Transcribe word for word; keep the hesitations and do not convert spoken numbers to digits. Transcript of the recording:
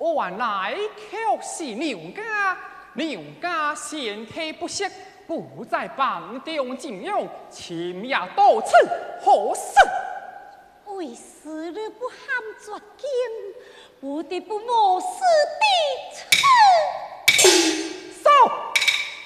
原来却是牛家，牛家先天不识，不在房中禁用，深夜到此，何事？ 为时日不堪绝境，不得不冒死